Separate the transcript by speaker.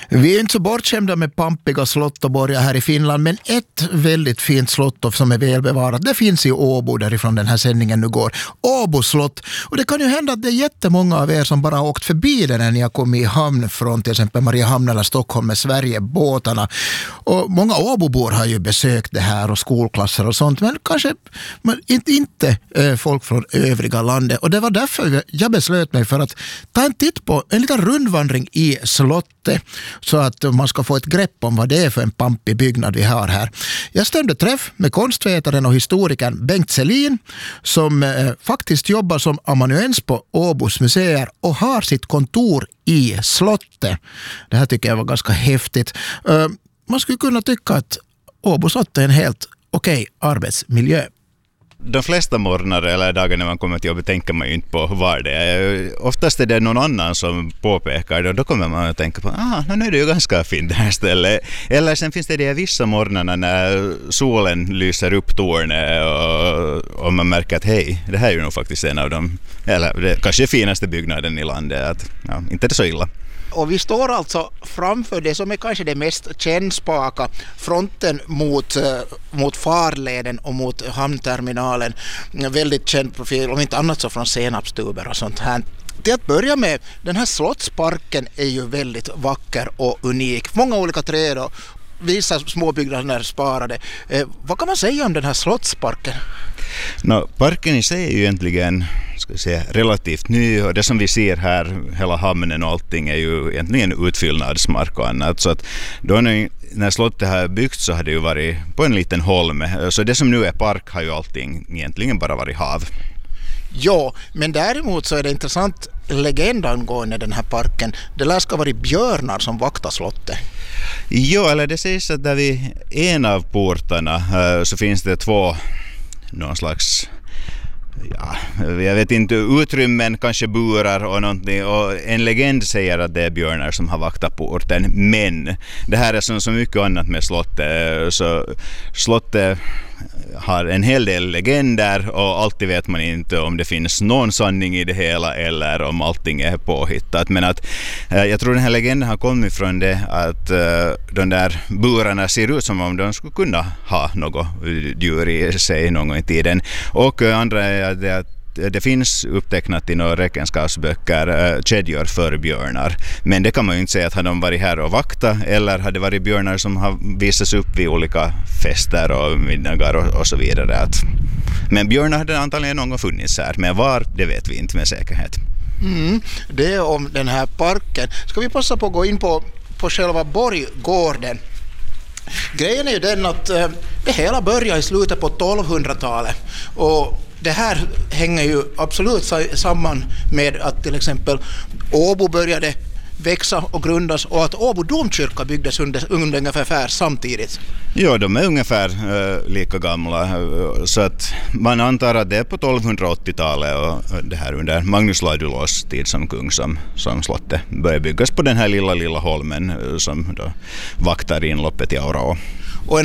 Speaker 1: Vi är inte så bortskämda med pampiga slott och borgar här i Finland, men ett väldigt fint slott som är välbevarat, det finns i Åbo därifrån den här sändningen nu går. Åbo slott. Och det kan ju hända att det är jättemånga av er som bara har åkt förbi den när ni har kommit i hamn från till exempel Mariehamn eller Stockholm med Sverigebåtarna. Och många Åbobor har ju besökt det här och skolklasser och sånt, men kanske inte folk från övriga landet. Och det var därför jag beslöt mig för att ta en titt på en liten rundvandring i slottet så att man ska få ett grepp om vad det är för en pampig byggnad vi har här. Jag stämde träff med konstvetaren och historikern Bengt Selin som faktiskt jobbar som amanuens på Åbos museer och har sitt kontor i slottet. Det här tycker jag var ganska häftigt. Man skulle kunna tycka att Åbo slott är en helt okej arbetsmiljö.
Speaker 2: De flesta morgnar eller dagar när man kommer till jobbet tänker man ju inte på var det är. Oftast är det någon annan som påpekar det och då kommer man att tänka på nu är det ju ganska fint det här stället. Eller sen finns det vissa morgnarna när solen lyser upp tornet och man märker att hej, det här är ju nog faktiskt en av dem, eller det kanske finaste byggnaden i landet. Inte är det så illa.
Speaker 3: Och vi står alltså framför det som är kanske det mest kännspaka, fronten mot farleden och mot hamnterminalen. En väldigt känd profil, om inte annat så från senapstuber och sånt här. Till att börja med, den här slottsparken är ju väldigt vacker och unik. Många olika träd och vissa småbyggnader sparade. Vad kan man säga om den här slottsparken?
Speaker 2: Parken i sig är ju egentligen relativt ny och det som vi ser här, hela hamnen och allting är ju egentligen utfyllnadsmark och annat. Så att då när slottet har byggts så har det ju varit på en liten holme. Så det som nu är park har ju allting egentligen bara varit hav.
Speaker 3: Ja, men däremot så är det intressant legend angående den här parken. Det lär ska vara björnar som vaktar slottet.
Speaker 2: Ja, eller det sägs att där vid en av portarna så finns det två någon slags jag vet inte, utrymmen, kanske burar och någonting, och en legend säger att det är björnar som har vaktat porten, men det här är som så mycket annat med slottet, så slottet har en hel del legender och alltid vet man inte om det finns någon sanning i det hela eller om allting är påhittat, men att jag tror den här legenden har kommit från det att de där burarna ser ut som om de skulle kunna ha något djur i sig någon gång i tiden, och andra är det att det finns upptecknat i några räkenskapsböcker kedjor för björnar. Men det kan man ju inte säga att hade de varit här och vakta eller hade varit björnar som har visats upp vid olika fester och middagar och så vidare. Men björnar hade antagligen någon gång funnits här. Men var, det vet vi inte med säkerhet.
Speaker 3: Det är om den här parken. Ska vi passa på att gå in på själva borggården? Grejen är ju den att det hela börjar i slutet på 1200-talet och det här hänger ju absolut samman med att till exempel Åbo började växa och grundas och att Åbo domkyrka byggdes under ungefär samtidigt.
Speaker 2: Ja, de är ungefär lika gamla, så att man antar att det är på 1280-talet och det här under Magnus Ladulås tid som kung som slottet började byggas på den här lilla holmen som då vaktar inloppet i Auraå.